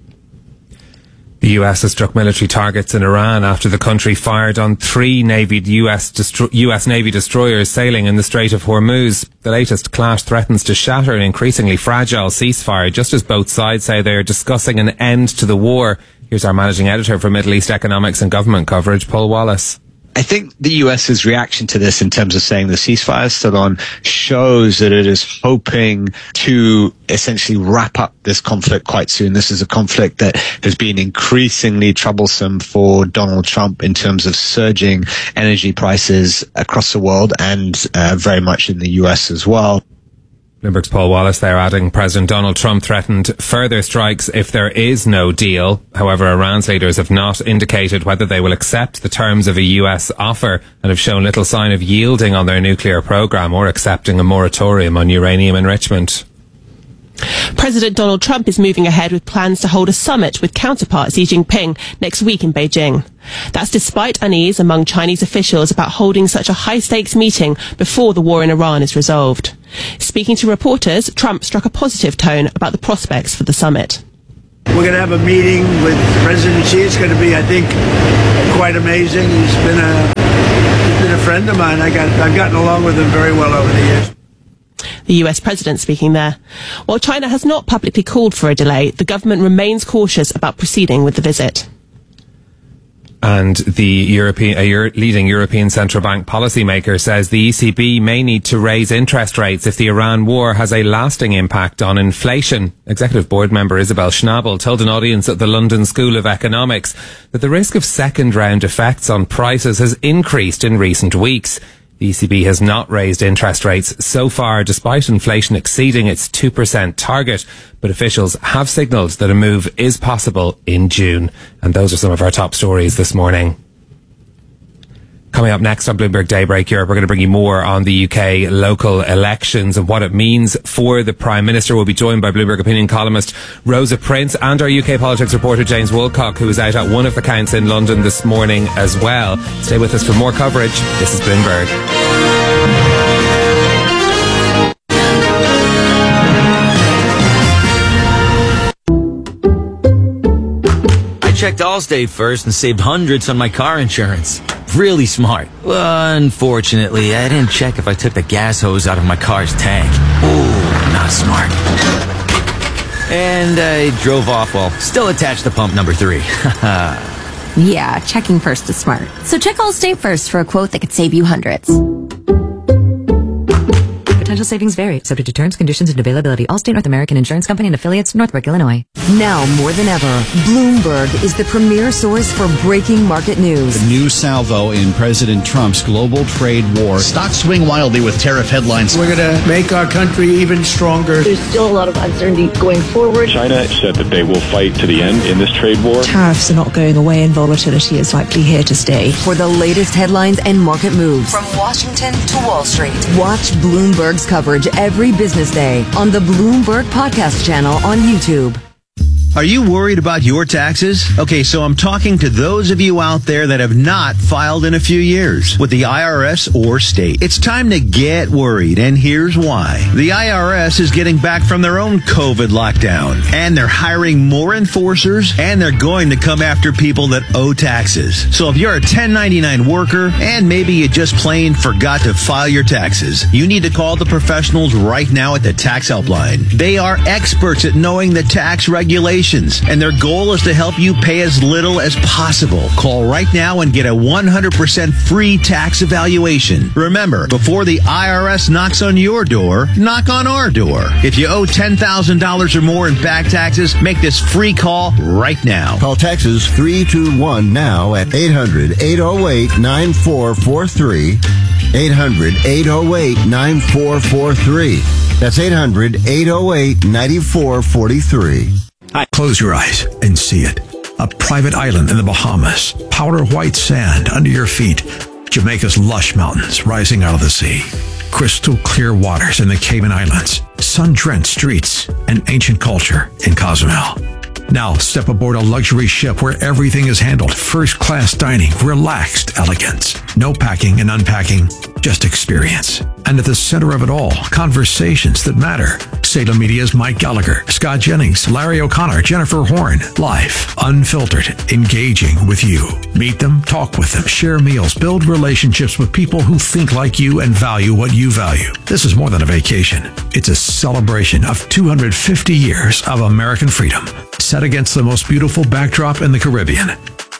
Speaker 9: The U S has struck military targets in Iran after the country fired on three Navy U S, destro- U S Navy destroyers sailing in the Strait of Hormuz. The latest clash threatens to shatter an increasingly fragile ceasefire, just as both sides say they are discussing an end to the war. Here's our managing editor for Middle East Economics and Government Coverage, Paul Wallace.
Speaker 17: I think the US's reaction to this in terms of saying the ceasefire is still on shows that it is hoping to essentially wrap up this conflict quite soon. This is a conflict that has been increasingly troublesome for Donald Trump in terms of surging energy prices across the world and uh, very much in the U S as well.
Speaker 9: Bloomberg's Paul Wallace there adding President Donald Trump threatened further strikes if there is no deal. However, Iran's leaders have not indicated whether they will accept the terms of a U S offer and have shown little sign of yielding on their nuclear program or accepting a moratorium on uranium enrichment.
Speaker 10: President Donald Trump is moving ahead with plans to hold a summit with counterpart Xi Jinping next week in Beijing. That's despite unease among Chinese officials about holding such a high-stakes meeting before the war in Iran is resolved. Speaking to reporters, Trump struck a positive tone about the prospects for the summit.
Speaker 8: We're going to have a meeting with President Xi. It's going to be, I think, quite amazing. He's been a, he's been a friend of mine. I got, I've gotten along with him very well over the years.
Speaker 10: The U S president speaking there. While China has not publicly called for a delay, the government remains cautious about proceeding with the visit.
Speaker 9: And the European, a Euro- leading European central bank policymaker says the E C B may need to raise interest rates if the Iran war has a lasting impact on inflation. Executive board member Isabel Schnabel told an audience at the London School of Economics that the risk of second round effects on prices has increased in recent weeks. The E C B has not raised interest rates so far, despite inflation exceeding its two percent target. But officials have signalled that a move is possible in June. And those are some of our top stories this morning. Coming up next on Bloomberg Daybreak Europe, we're going to bring you more on the U K local elections and what it means for the Prime Minister. We'll be joined by Bloomberg opinion columnist Rosa Prince and our U K politics reporter James Woolcock, who is out at one of the counts in London this morning as well. Stay with us for more coverage. This is Bloomberg.
Speaker 11: I checked Allstate first and saved hundreds on my car insurance. Really smart. Well, unfortunately, I didn't check if I took the gas hose out of my car's tank. Ooh, not smart. And I drove off while still attached to pump number three.
Speaker 13: Yeah, checking first is smart. So check Allstate first for a quote that could save you hundreds.
Speaker 14: Potential savings vary, subject to terms, conditions, and availability. Allstate North American Insurance Company and affiliates, Northbrook, Illinois.
Speaker 25: Now more than ever, Bloomberg is the premier source for breaking market news.
Speaker 26: The new salvo in President Trump's global trade war.
Speaker 27: Stocks swing wildly with tariff headlines.
Speaker 8: We're going to make our country even stronger.
Speaker 28: There's still a lot of uncertainty going forward.
Speaker 29: China said that they will fight to the end in this trade war.
Speaker 30: Tariffs are not going away and volatility is likely here to stay.
Speaker 25: For the latest headlines and market moves from Washington to Wall Street, watch Bloomberg's coverage every business day on the Bloomberg Podcast channel on YouTube.
Speaker 20: Are you worried about your taxes? Okay, so I'm talking to those of you out there that have not filed in a few years with the I R S or state. It's time to get worried, and here's why. The I R S is getting back from their own COVID lockdown, and they're hiring more enforcers, and they're going to come after people that owe taxes. So if you're a ten ninety-nine worker, and maybe you just plain forgot to file your taxes, you need to call the professionals right now at the Tax Helpline. They are experts at knowing the tax regulations, and their goal is to help you pay as little as possible. Call right now and get a one hundred percent free tax evaluation. Remember, before the I R S knocks on your door, knock on our door. If you owe ten thousand dollars or more in back taxes, make this free call right now.
Speaker 19: Call Texas three two one now at eight hundred, eight oh eight, nine four four three. eight hundred, eight oh eight, nine four four three. That's eight hundred, eight oh eight, nine four four three.
Speaker 6: Close your eyes and see it. A private island in the Bahamas. Powder white sand under your feet. Jamaica's lush mountains rising out of the sea. Crystal clear waters in the Cayman Islands. Sun-drenched streets and ancient culture in Cozumel. Now step aboard a luxury ship where everything is handled. First-class dining, relaxed elegance. No packing and unpacking, just experience. And at the center of it all, conversations that matter. Salem Media's Mike Gallagher, Scott Jennings, Larry O'Connor, Jennifer Horn. Live, unfiltered, engaging with you. Meet them, talk with them, share meals, build relationships with people who think like you and value what you value. This is more than a vacation. It's a celebration of two hundred fifty years of American freedom, set against the most beautiful backdrop in the Caribbean.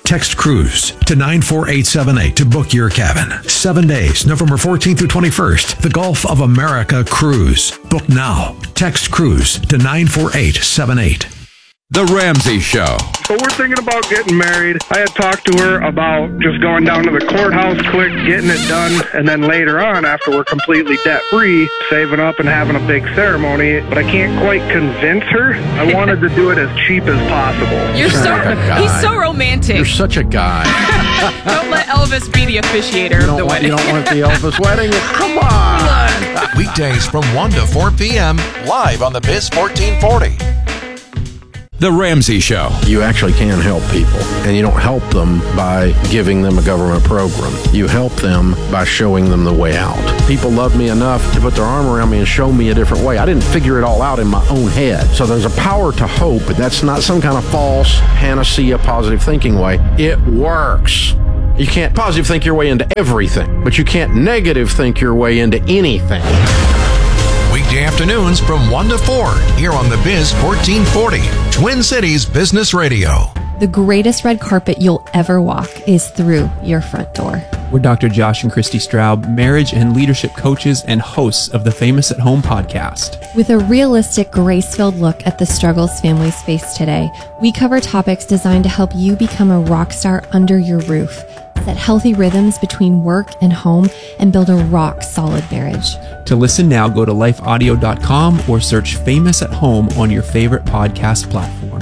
Speaker 6: Text cruise to nine four eight seven eight to book your cabin. Seven days, November fourteenth through twenty-first. The Gulf of America cruise. Book now. Text cruise to nine four eight seven eight.
Speaker 1: The Ramsey Show.
Speaker 2: So we're thinking about getting married. I had talked to her about just going down to the courthouse quick, getting it done, and then later on, after we're completely debt-free, saving up and having a big ceremony. But I can't quite convince her. I wanted to do it as cheap as possible.
Speaker 3: You're so, he's so romantic.
Speaker 5: You're such a guy.
Speaker 3: Don't let Elvis be the officiator of the
Speaker 5: want,
Speaker 3: wedding.
Speaker 5: You don't want the Elvis wedding? Come on.
Speaker 15: Weekdays from one to four p.m. live on the Biz fourteen forty.
Speaker 1: The Ramsey Show.
Speaker 5: You actually can help people, and you don't help them by giving them a government program. You help them by showing them the way out. People love me enough to put their arm around me and show me a different way. I didn't figure it all out in my own head. So there's a power to hope, but that's not some kind of false panacea positive thinking way. It works. You can't positive think your way into everything, but you can't negative think your way into anything.
Speaker 15: Weekday afternoons from one to four here on the Biz fourteen forty, Twin Cities Business Radio.
Speaker 16: The greatest red carpet you'll ever walk is through your front door.
Speaker 18: We're Doctor Josh and Christy Straub, marriage and leadership coaches and hosts of the Famous at Home podcast.
Speaker 16: With a realistic, grace-filled look at the struggles families face today, we cover topics designed to help you become a rock star under your roof, set healthy rhythms between work and home, and build a rock-solid marriage.
Speaker 18: To listen now, go to life audio dot com or search Famous at Home on your favorite podcast platform.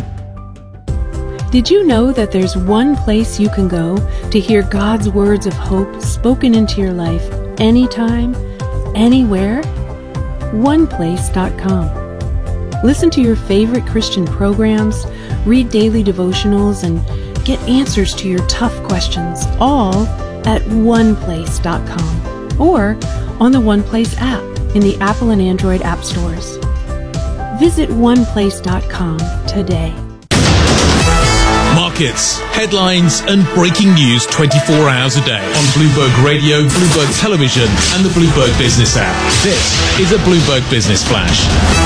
Speaker 22: Did you know that there's one place you can go to hear God's words of hope spoken into your life anytime, anywhere? one place dot com. Listen to your favorite Christian programs, read daily devotionals, and get answers to your tough questions, all at one place dot com or on the OnePlace app in the Apple and Android app stores. Visit one place dot com today.
Speaker 23: Markets, headlines, and breaking news twenty-four hours a day on Bloomberg Radio, Bloomberg Television, and the Bloomberg Business app. This is a Bloomberg Business Flash.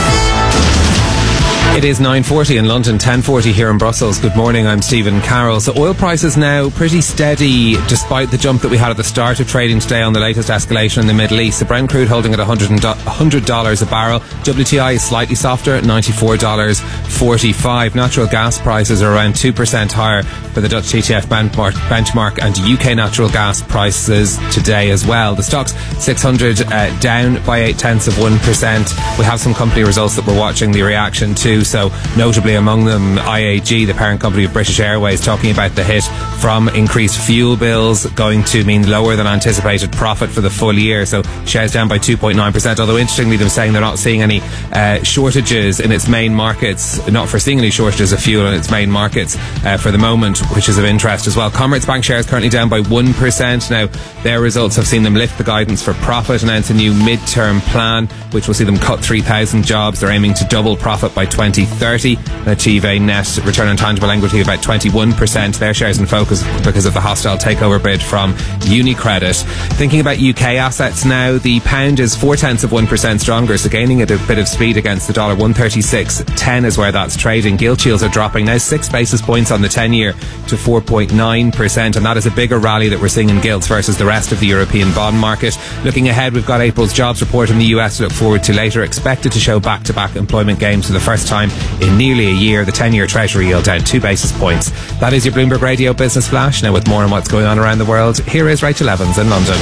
Speaker 9: It is nine forty in London, ten forty here in Brussels. Good morning, I'm Stephen Carroll. So oil prices now pretty steady despite the jump that we had at the start of trading today on the latest escalation in the Middle East. The Brent crude holding at one hundred dollars a barrel. W T I is slightly softer at ninety-four dollars forty-five. Natural gas prices are around two percent higher for the Dutch T T F benchmark, benchmark and U K natural gas prices today as well. The Stoxx six hundred uh, down by eight tenths of one percent. We have some company results that we're watching the reaction to. So notably among them I A G, the parent company of British Airways, talking about the hit from increased fuel bills going to mean lower than anticipated profit for the full year. So shares down by two point nine percent, although interestingly them saying they're not seeing any uh, shortages in its main markets, not foreseeing any shortages of fuel in its main markets uh, for the moment, which is of interest as well. Commerzbank shares currently down by one percent. Now their results have seen them lift the guidance for profit, announce a new mid-term plan which will see them cut three thousand jobs. They're aiming to double profit by twenty thirty and achieve a net return on tangible equity of about twenty-one percent. Their shares in focus because of the hostile takeover bid from UniCredit. Thinking about U K assets now, the pound is four tenths of one percent stronger, so gaining a bit of speed against the dollar. one thirty-six ten is where that's trading. Gilt yields are dropping now six basis points on the ten year to four point nine percent, and that is a bigger rally that we're seeing in gilts versus the rest of the European bond market. Looking ahead, we've got April's jobs report in the U S to look forward to later, expected to show back-to-back employment gains for the first time in nearly a year. The ten year Treasury yield down two basis points. That is your Bloomberg Radio Business Flash. Now with more on what's going on around the world, here is Rachel Evans in London.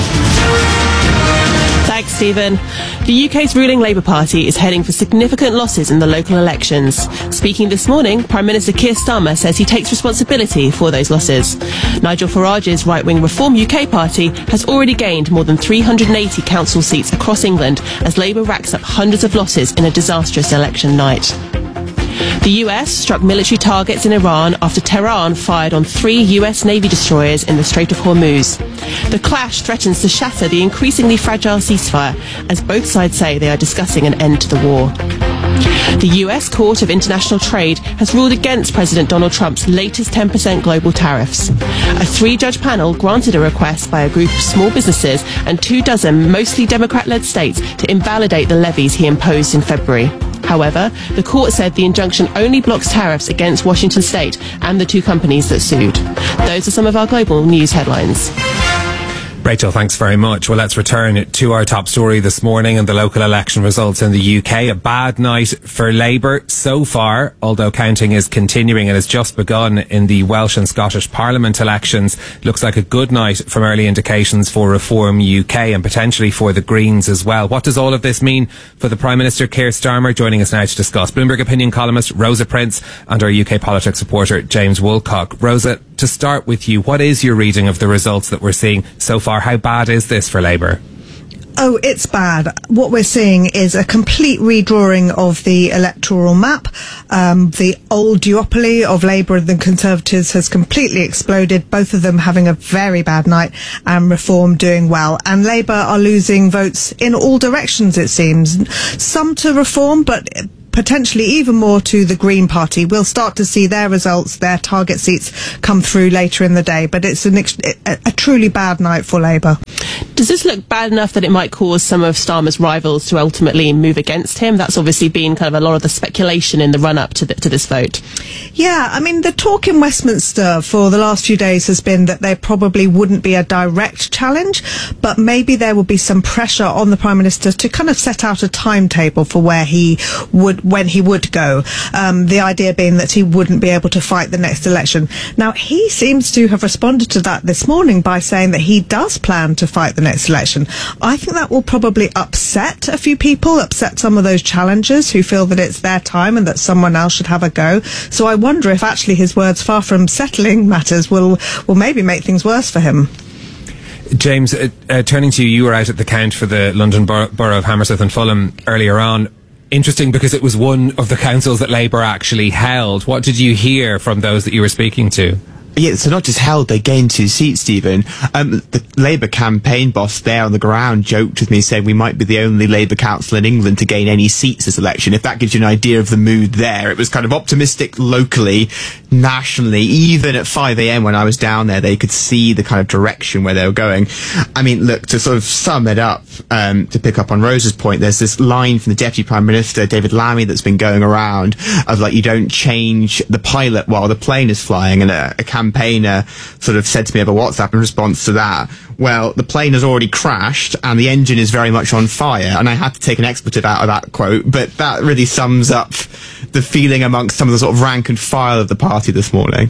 Speaker 10: Thanks, Stephen. The U K's ruling Labour Party is heading for significant losses in the local elections. Speaking this morning, Prime Minister Keir Starmer says he takes responsibility for those losses. Nigel Farage's right-wing Reform U K party has already gained more than three hundred eighty council seats across England as Labour racks up hundreds of losses in a disastrous election night. The U S struck military targets in Iran after Tehran fired on three U S Navy destroyers in the Strait of Hormuz. The clash threatens to shatter the increasingly fragile ceasefire as both sides say they are discussing an end to the war. The U S Court of International Trade has ruled against President Donald Trump's latest ten percent global tariffs. A three-judge panel granted a request by a group of small businesses and two dozen mostly Democrat-led states to invalidate the levies he imposed in February. However, the court said the injunction only blocks tariffs against Washington State and the two companies that sued. those are some of our global news headlines.
Speaker 9: Rachel, thanks very much. Well, let's return to our top story this morning and the local election results in the U K. A bad night for Labour so far, although counting is continuing and has just begun in the Welsh and Scottish Parliament elections. Looks like a good night from early indications for Reform U K and potentially for the Greens as well. What does all of this mean for the Prime Minister, Keir Starmer? Joining us now to discuss, Bloomberg opinion columnist Rosa Prince and our U K politics reporter James Woolcock. Rosa, to start with you, what is your reading of the results that we're seeing so far? How bad is this for Labour?
Speaker 4: Oh, it's bad. What we're seeing is a complete redrawing of the electoral map. Um, the old duopoly of Labour and the Conservatives has completely exploded, both of them having a very bad night and Reform doing well. And Labour are losing votes in all directions, it seems. Some to Reform, but potentially even more to the Green Party. We'll start to see their results, their target seats come through later in the day, but it's an ex- a, a truly bad night for Labour.
Speaker 10: Does this look bad enough that it might cause some of Starmer's rivals to ultimately move against him? That's obviously been kind of a lot of the speculation in the run-up to, the, to this vote.
Speaker 4: Yeah, I mean, the talk in Westminster for the last few days has been that there probably wouldn't be a direct challenge, but maybe there will be some pressure on the Prime Minister to kind of set out a timetable for where he would when he would go. Um, the idea being that he wouldn't be able to fight the next election. Now, he seems to have responded to that this morning by saying that he does plan to fight the next election. I think that will probably upset a few people, upset some of those challengers who feel that it's their time and that someone else should have a go. So I wonder if actually his words, far from settling matters, will, will maybe make things worse for him.
Speaker 9: James, uh, uh, turning to you, you were out at the count for the London Bor- Borough of Hammersmith and Fulham earlier on. Interesting, because it was one of the councils that Labour actually held. What did you hear from those that you were speaking to?
Speaker 7: Yeah, so not just held, they gained two seats, Stephen. Um, the Labour campaign boss there on the ground joked with me, saying we might be the only Labour council in England to gain any seats this election. If that gives you an idea of the mood there, it was kind of optimistic locally, nationally. Even at five a.m. when I was down there, they could see the kind of direction where they were going. I mean, look, to sort of sum it up, um, to pick up on Rosa's point, there's this line from the Deputy Prime Minister, David Lammy, that's been going around of like, you don't change the pilot while the plane is flying, and a, a campaigner sort of said to me over WhatsApp in response to that, well, the plane has already crashed and the engine is very much on fire. And I had to take an expletive out of that quote, but that really sums up the feeling amongst some of the sort of rank and file of the party this morning.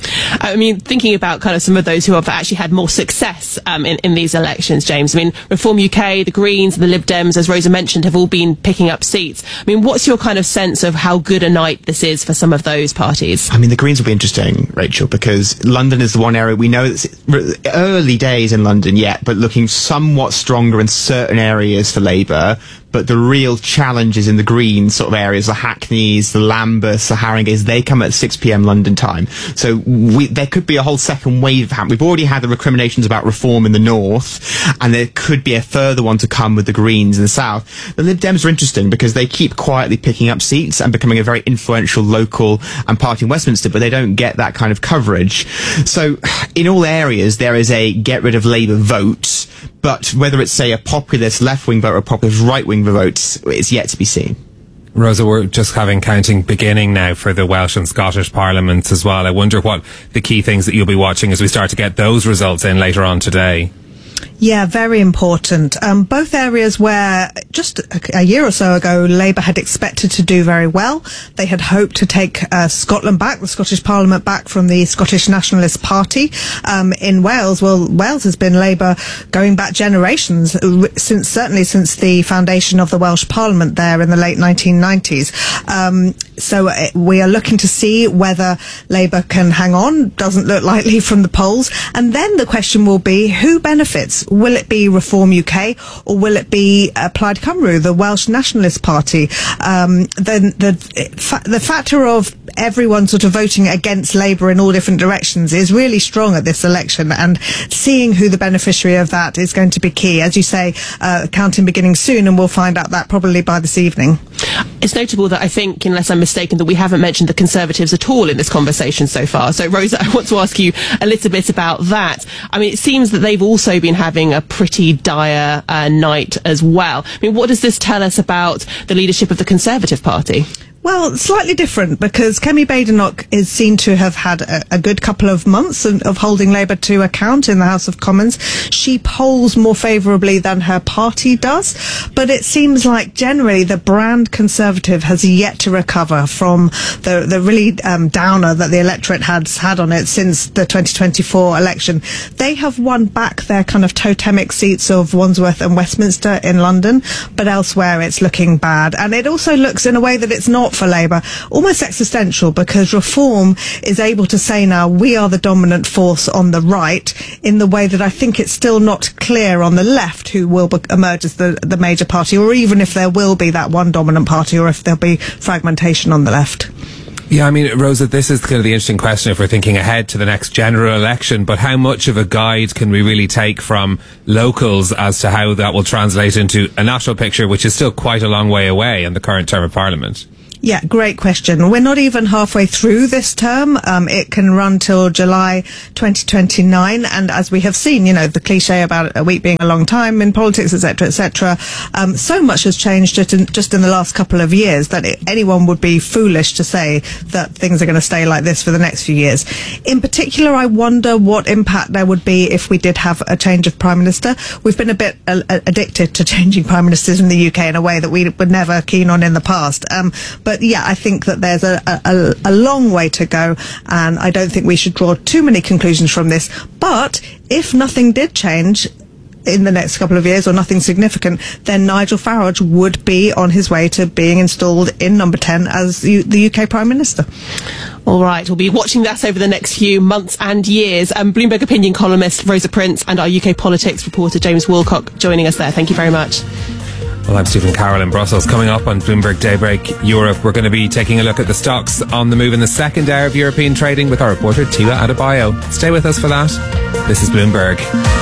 Speaker 10: I mean, thinking about kind of some of those who have actually had more success um, in, in these elections, James. I mean, Reform U K, the Greens, the Lib Dems, as Rosa mentioned, have all been picking up seats. I mean, what's your kind of sense of how good a night this is for some of those parties?
Speaker 7: I mean, the Greens will be interesting, Rachel, because London is the one area we know it's early days in London yet, but looking somewhat stronger in certain areas for Labour. But the real challenges in the Green sort of areas, the Hackneys, the Lambeths, the Haringays, they come at six p.m. London time. So we, there could be a whole second wave happening. We've already had the recriminations about reform in the north, and there could be a further one to come with the Greens in the south. The Lib Dems are interesting because they keep quietly picking up seats and becoming a very influential local and party in Westminster, but they don't get that kind of coverage. So in all areas, there is a get rid of Labour vote, but whether it's, say, a populist left-wing vote or a populist right-wing vote, it's yet to be seen.
Speaker 9: Rosa, we're just having counting beginning now for the Welsh and Scottish parliaments as well. I wonder what the key things that you'll be watching as we start to get those results in later on today.
Speaker 4: Yeah, very important. Um, both areas where just a, a year or so ago Labour had expected to do very well. They had hoped to take uh, Scotland back, the Scottish Parliament back from the Scottish Nationalist Party. Um, in Wales, well, Wales has been Labour going back generations, since certainly since the foundation of the Welsh Parliament there in the late nineteen nineties. Um, so uh, we are looking to see whether Labour can hang on. Doesn't look likely from the polls. And then the question will be, who benefits? Will it be Reform U K or will it be uh, Plaid Cymru, the Welsh Nationalist Party? Um, the, the, fa- the factor of everyone sort of voting against Labour in all different directions is really strong at this election, and seeing who the beneficiary of that is going to be key. As you say, uh, counting beginning soon, and we'll find out that probably by this evening.
Speaker 10: It's notable that I think, unless I'm mistaken, that we haven't mentioned the Conservatives at all in this conversation so far. So, Rosa, I want to ask you a little bit about that. I mean, it seems that they've also been having a pretty dire uh, night as well. I mean, what does this tell us about the leadership of the Conservative Party?
Speaker 4: Well, slightly different, because Kemi Badenoch is seen to have had a, a good couple of months of, of holding Labour to account in the House of Commons. She polls more favourably than her party does, but it seems like generally the brand Conservative has yet to recover from the, the really um, downer that the electorate has had on it since the twenty twenty-four election. They have won back their kind of totemic seats of Wandsworth and Westminster in London, but elsewhere it's looking bad. And it also looks in a way that it's not for Labour, almost existential, because Reform is able to say now we are the dominant force on the right, in the way that I think it's still not clear on the left who will be- emerge as the, the major party, or even if there will be that one dominant party, or if there'll be fragmentation on the left.
Speaker 9: Yeah, I mean, Rosa, this is kind of the interesting question if we're thinking ahead to the next general election, but how much of a guide can we really take from locals as to how that will translate into a national picture, which is still quite a long way away in the current term of Parliament?
Speaker 4: Yeah, great question. We're not even halfway through this term. Um, it can run till July twenty twenty-nine. And as we have seen, you know, the cliche about a week being a long time in politics, et cetera, et cetera, um, so much has changed just in, just in the last couple of years that it, anyone would be foolish to say that things are going to stay like this for the next few years. In particular, I wonder what impact there would be if we did have a change of Prime Minister. We've been a bit uh, addicted to changing Prime Ministers in the U K in a way that we were never keen on in the past. Um, but yeah, I think that there's a, a, a long way to go, and I don't think we should draw too many conclusions from this. But if nothing did change in the next couple of years, or nothing significant, then Nigel Farage would be on his way to being installed in number ten as the U K Prime Minister.
Speaker 10: All right, we'll be watching that over the next few months and years. Um, Bloomberg opinion columnist Rosa Prince and our U K politics reporter James Woolcock joining us there. Thank you very much.
Speaker 9: Well, I'm Stephen Carroll in Brussels. Coming up on Bloomberg Daybreak Europe, we're going to be taking a look at the stocks on the move in the second hour of European trading with our reporter Tiwa Adebayo. Stay with us for that. This is Bloomberg.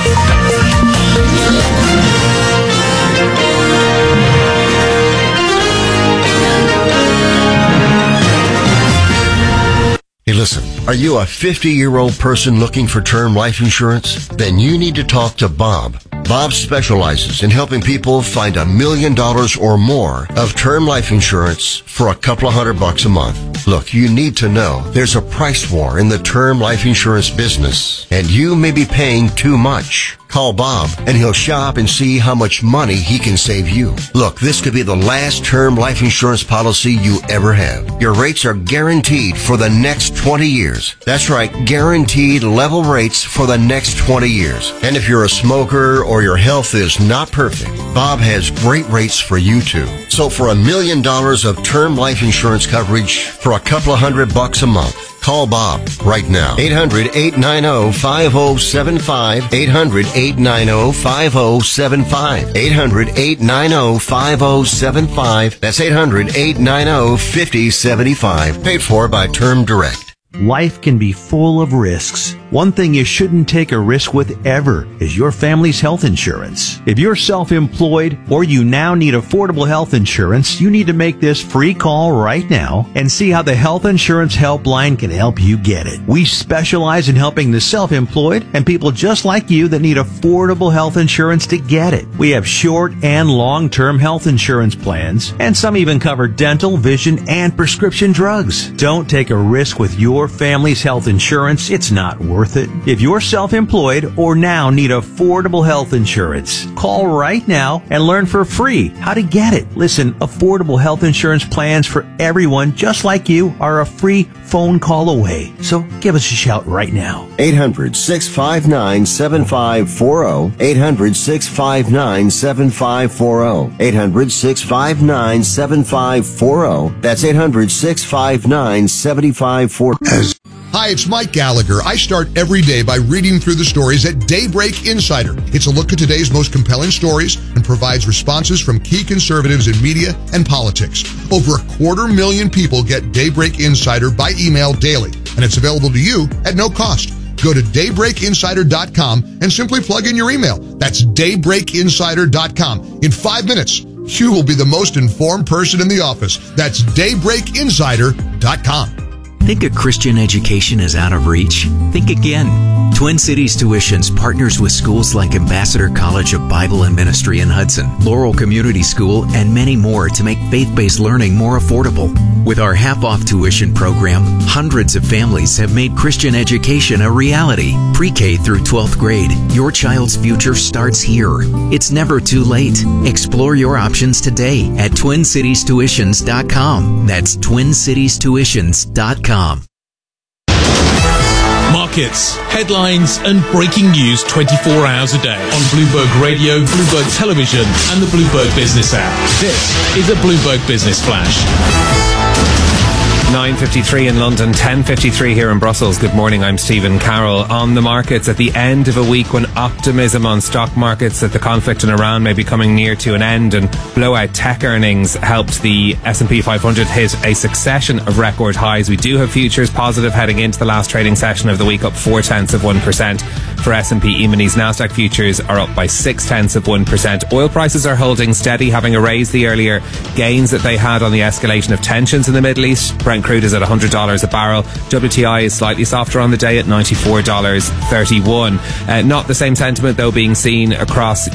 Speaker 19: Hey, listen, are you a fifty-year-old person looking for term life insurance? Then you need to talk to Bob. Bob specializes in helping people find a million dollars or more of term life insurance for a couple of hundred bucks a month. Look, you need to know there's a price war in the term life insurance business, and you may be paying too much. Call Bob, and he'll shop and see how much money he can save you. Look, this could be the last term life insurance policy you ever have. Your rates are guaranteed for the next twenty years. That's right, guaranteed level rates for the next twenty years. And if you're a smoker or your health is not perfect, Bob has great rates for you too. So for a million dollars of term life insurance coverage for a couple of hundred bucks a month, call Bob right now. eight hundred, eight nine zero, five zero seven five. eight hundred, eight nine zero, five zero seven five. eight hundred, eight nine zero, five zero seven five. That's eight hundred, eight nine zero, five zero seven five. Paid for by Term Direct.
Speaker 8: Life can be full of risks. One thing you shouldn't take a risk with ever is your family's health insurance. If you're self-employed or you now need affordable health insurance, you need to make this free call right now and see how the Health Insurance Helpline can help you get it. We specialize in helping the self-employed and people just like you that need affordable health insurance to get it. We have short and long-term health insurance plans, and some even cover dental, vision, and prescription drugs. Don't take a risk with your family's health insurance. It's not worth it. If you're self-employed or now need affordable health insurance, call right now and learn for free how to get it. Listen, affordable health insurance plans for everyone just like you are a free phone call away. So give us a shout right now.
Speaker 19: eight hundred, six five nine, seven five four zero. eight hundred, six five nine, seven five four zero. eight hundred, six five nine, seven five four zero. That's eight hundred, six five nine, seven five four zero.
Speaker 11: Hi, it's Mike Gallagher. I start every day by reading through the stories at Daybreak Insider. It's a look at today's most compelling stories and provides responses from key conservatives in media and politics. Over a quarter million people get Daybreak Insider by email daily, and it's available to you at no cost. Go to daybreak insider dot com and simply plug in your email. That's daybreak insider dot com. In five minutes, you will be the most informed person in the office. That's daybreak insider dot com.
Speaker 12: Think a Christian education is out of reach? Think again. Twin Cities Tuitions partners with schools like Ambassador College of Bible and Ministry in Hudson, Laurel Community School, and many more to make faith-based learning more affordable. With our half-off tuition program, hundreds of families have made Christian education a reality. Pre-K through twelfth grade, your child's future starts here. It's never too late. Explore your options today at twin cities tuitions dot com. That's twin cities tuitions dot com.
Speaker 23: Markets, headlines and breaking news twenty-four hours a day on Bloomberg Radio, Bloomberg Television and the Bloomberg Business app. This is a Bloomberg Business Flash.
Speaker 9: nine fifty-three in London, ten fifty-three here in Brussels. Good morning, I'm Stephen Carroll. On the markets at the end of a week when optimism on stock markets that the conflict in Iran may be coming near to an end and blowout tech earnings helped the S and P five hundred hit a succession of record highs. We do have futures positive heading into the last trading session of the week, up four tenths of one percent for S and P E-minis. Nasdaq futures are up by six tenths of one percent. Oil prices are holding steady, having erased the earlier gains that they had on the escalation of tensions in the Middle East. Brent crude is at one hundred dollars a barrel. W T I is slightly softer on the day at ninety-four dollars thirty-one. Uh, not the same sentiment though being seen across